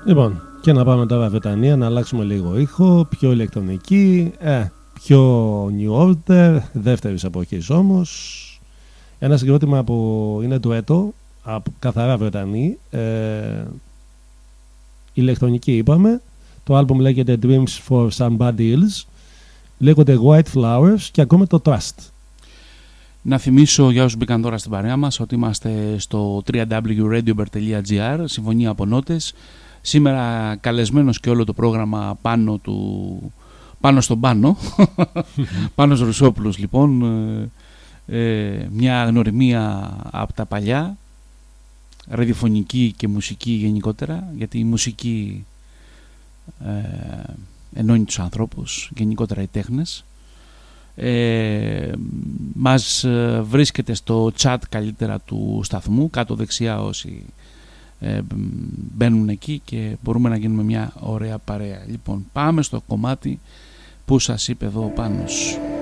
Λοιπόν, και να πάμε τώρα Βρετανία, να αλλάξουμε λίγο ήχο, πιο ηλεκτρονική, πιο new order, δεύτερης εποχής όμως. Ένα συγκρότημα που είναι ντουέτο, καθαρά Βρετανή, ηλεκτρονική είπαμε. Το άλμπουμ λέγεται Dreams for Somebody Else, λέγονται White Flowers και ακούμε το Trust. Να θυμίσω για όσους μπήκαν τώρα στην παρέα μας ότι είμαστε στο www.radiober.gr, συμφωνία από νότες. Σήμερα καλεσμένος και όλο το πρόγραμμα πάνω στον Πάνο, Πάνος Ρουσόπουλος λοιπόν, μια γνωριμία από τα παλιά, ραδιοφωνική και μουσική γενικότερα, γιατί η μουσική ενώνει τους ανθρώπους, γενικότερα οι τέχνες. Μας βρίσκεται στο chat καλύτερα του σταθμού, κάτω δεξιά όσοι μπαίνουν εκεί και μπορούμε να γίνουμε μια ωραία παρέα. Λοιπόν, πάμε στο κομμάτι που σας είπε εδώ ο Πάνος.